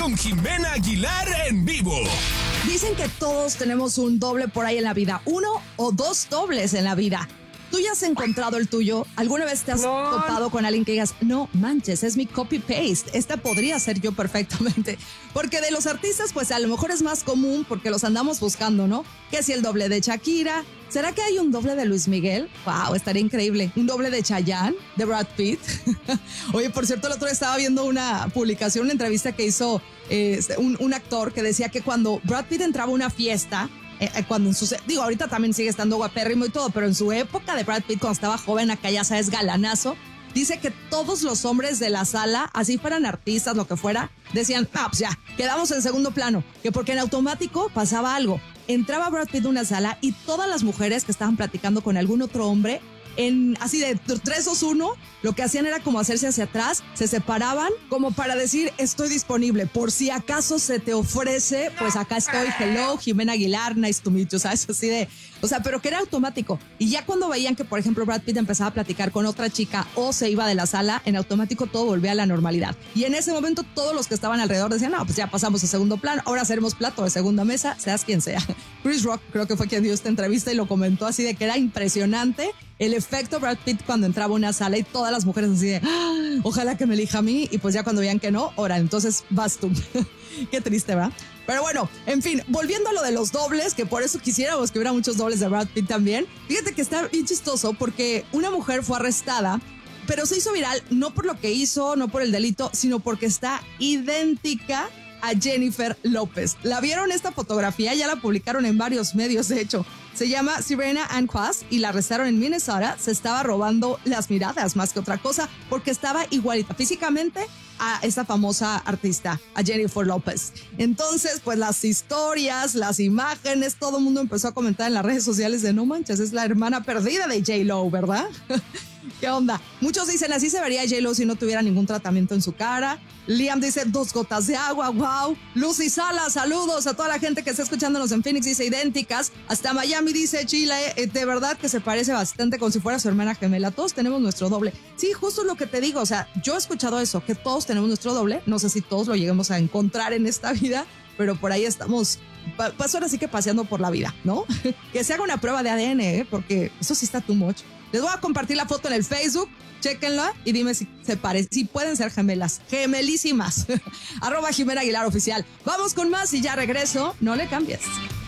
con Jimena Aguilar en vivo. Dicen que todos tenemos un doble por ahí en la vida, uno o dos dobles en la vida. ¿Tú ya has encontrado el tuyo? ¿Alguna vez te has topado con alguien que digas, no manches, es mi copy-paste? Esta podría ser yo perfectamente. Porque de los artistas, pues a lo mejor es más común porque los andamos buscando, ¿no? Que si el doble de Shakira. ¿Será que hay un doble de Luis Miguel? ¡Wow! Estaría increíble. ¿Un doble de Chayanne? ¿De Brad Pitt? Oye, por cierto, el otro día estaba viendo una publicación, una entrevista que hizo un actor que decía que cuando Brad Pitt entraba a una fiesta, ahorita también sigue estando guapérrimo y todo, pero en su época de Brad Pitt, cuando estaba joven, acá ya sabes, galanazo, dice que todos los hombres de la sala, así fueran artistas, lo que fuera, decían, pues ya, quedamos en segundo plano, que porque en automático pasaba algo. Entraba Brad Pitt a una sala y todas las mujeres que estaban platicando con algún otro hombre, así de 3, 2, 1, lo que hacían era como hacerse hacia atrás, se separaban como para decir, estoy disponible, por si acaso se te ofrece, pues acá estoy, hello, Jimena Aguilar, nice to meet you, ¿sabes? Así de, pero que era automático. Y ya cuando veían que, por ejemplo, Brad Pitt empezaba a platicar con otra chica o se iba de la sala, en automático todo volvía a la normalidad. Y en ese momento todos los que estaban alrededor decían, no, pues ya pasamos a segundo plano, ahora seremos plato de segunda mesa, seas quien sea. Chris Rock creo que fue quien dio esta entrevista y lo comentó así de que era impresionante el efecto Brad Pitt cuando entraba a una sala y todas las mujeres así de, ojalá que me elija a mí, y pues ya cuando veían que no, ahora entonces vas tú. Qué triste, ¿verdad? Pero bueno, en fin, volviendo a lo de los dobles, que por eso quisiéramos que hubiera muchos dobles de Brad Pitt también. Fíjate que está bien chistoso porque una mujer fue arrestada, pero se hizo viral no por lo que hizo, no por el delito, sino porque está idéntica a Jennifer López. ¿La vieron esta fotografía? Ya la publicaron en varios medios, de hecho. Se llama Serena Ann Quast y la arrestaron en Minnesota. Se estaba robando las miradas más que otra cosa porque estaba igualita físicamente a esta famosa artista, a Jennifer López. Entonces, pues las historias, las imágenes, todo el mundo empezó a comentar en las redes sociales de no manches, es la hermana perdida de J-Lo, ¿verdad? ¿Qué onda? Muchos dicen así se vería J-Lo si no tuviera ningún tratamiento en su cara. Liam dice 2 gotas de agua, wow. Lucy Sala, saludos a toda la gente que está escuchándonos en Phoenix, dice idénticas. Hasta Miami dice Chile, de verdad que se parece bastante como si fuera su hermana gemela. Todos tenemos nuestro doble. Sí, justo lo que te digo, yo he escuchado eso, que todos tenemos nuestro doble. No sé si todos lo lleguemos a encontrar en esta vida, pero por ahí estamos, pues ahora sí que paseando por la vida, ¿no? Que se haga una prueba de ADN, porque eso sí está too much. Les voy a compartir la foto en el Facebook, chéquenla y dime si se parecen, si pueden ser gemelas, gemelísimas. @Jimena Aguilar Oficial. Vamos con más y ya regreso, no le cambies.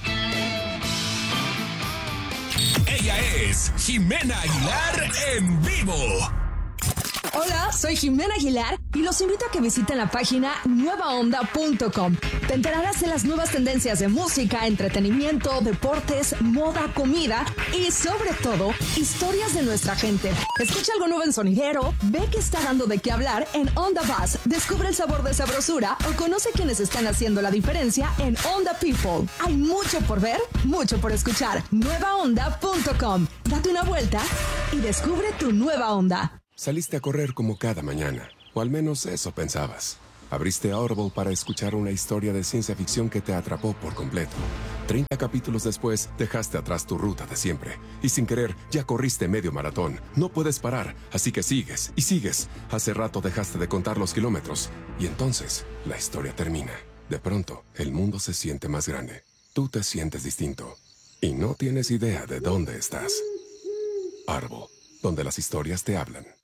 Ella es Jimena Aguilar en vivo. Hola, soy Jimena Aguilar y los invito a que visiten la página nuevaonda.com. Te enterarás de las nuevas tendencias de música, entretenimiento, deportes, moda, comida y sobre todo, historias de nuestra gente. Escucha algo nuevo en sonidero, ve que está dando de qué hablar en Onda Buzz, descubre el sabor de sabrosura o conoce quienes están haciendo la diferencia en Onda People. Hay mucho por ver, mucho por escuchar. nuevaonda.com. Date una vuelta y descubre tu nueva onda. Saliste a correr como cada mañana, o al menos eso pensabas. Abriste Audible para escuchar una historia de ciencia ficción que te atrapó por completo. 30 capítulos después, dejaste atrás tu ruta de siempre. Y sin querer, ya corriste medio maratón. No puedes parar, así que sigues y sigues. Hace rato dejaste de contar los kilómetros. Y entonces, la historia termina. De pronto, el mundo se siente más grande. Tú te sientes distinto. Y no tienes idea de dónde estás. Audible, donde las historias te hablan.